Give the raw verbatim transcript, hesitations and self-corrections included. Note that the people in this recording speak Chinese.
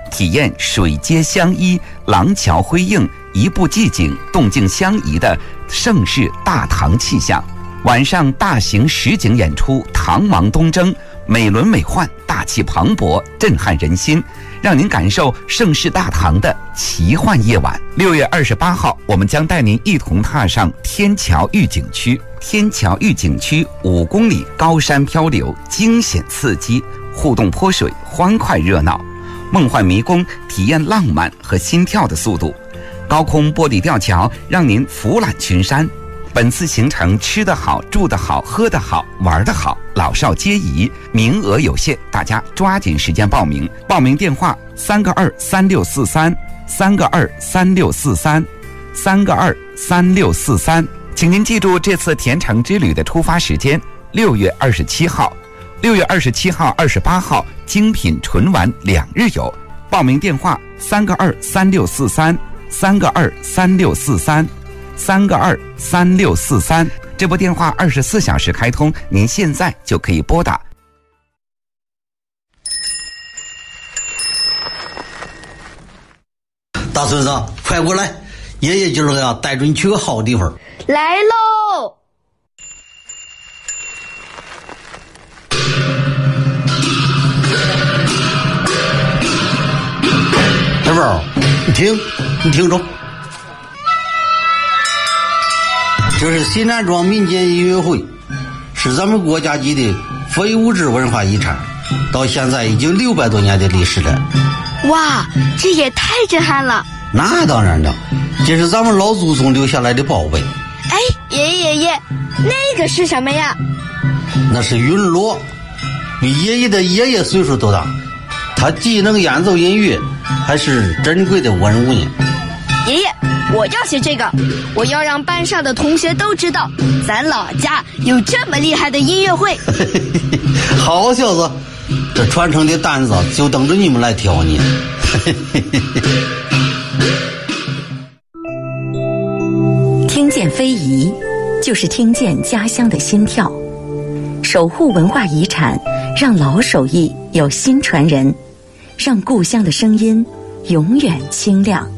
体验水街相依、廊桥辉映、一步寂静、动静相宜的盛世大唐气象。晚上大型实景演出《唐王东征》，美轮美奂，大气磅礴，震撼人心，让您感受盛世大唐的奇幻夜晚。六月二十八号，我们将带您一同踏上天桥御景区。天桥御景区五公里高山漂流，惊险刺激，互动泼水，欢快热闹，梦幻迷宫，体验浪漫和心跳的速度。高空玻璃吊桥让您俯览群山。本次行程吃得好、住得好、喝得好、玩得好，老少皆宜，名额有限，大家抓紧时间报名。报名电话：三个二三六四三，三个二三六四三，三个二三六四三。请您记住这次甜橙之旅的出发时间：六月二十七号，六月二十七号、二十八号，精品纯玩两日游。报名电话：三个二三六四三，三个二三六四三。三个二三六四三，这部电话二十四小时开通，您现在就可以拨打。 大孙子，快过来，爷爷今儿个要带着你去个好地方。 来喽！ 小宝，你听，你听着。这是西南庄民间音乐会，是咱们国家级的非物质文化遗产，到现在已经六百多年的历史了。 哇，这也太震撼了！ 那当然了，这是咱们老祖宗留下来的宝贝。 哎，爷爷爷爷，那个是什么呀？ 那是云锣，比爷爷的爷爷岁数都大，他既能演奏音乐，还是珍贵的文物呢。 爷爷，我要学这个，我要让班上的同学都知道，咱老家有这么厉害的音乐会。 好小子，这传承的担子就等着你们来挑呢。 听见非遗，就是听见家乡的心跳。守护文化遗产，让老手艺有新传人，让故乡的声音永远清亮。